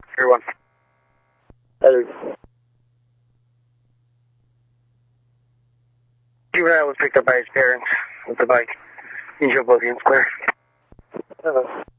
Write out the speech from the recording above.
Everyone. Hey. Juvenile was picked up by his parents with the bike. Angel Boogie and Square. Hello.